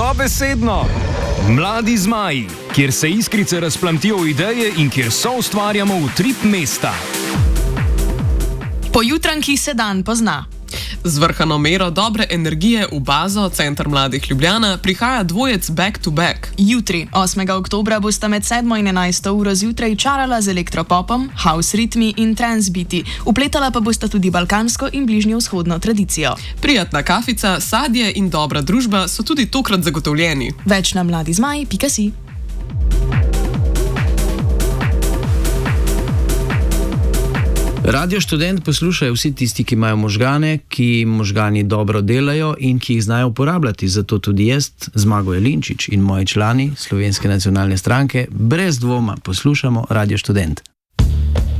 dobesedno. Mladi zmaji, kjer se iskrice razplamtijo v ideje in kjer soustvarjamo utrip mesta. Po jutranki se dan pozna. Z vrhano mero dobre energije v bazo Center mladih Ljubljana prihaja dvojec Back to Back. Jutri, 8. oktobra, bosta med 7 in 11 uro zjutraj čarala z elektropopom, house ritmi in trance beati. Upletala pa bosta tudi balkansko in bližnjevzhodno tradicijo. Prijatna kafica, sadje in dobra družba so tudi tokrat zagotovljeni. Več na mladizmaji.si. Radio Študent poslušajo vsi tisti, ki imajo možgane, ki možgani dobro delajo in ki jih znajo uporabljati. Zato tudi jaz, Zmago Jelinčič in moji člani Slovenske nacionalne stranke, brez dvoma poslušamo Radio Študent.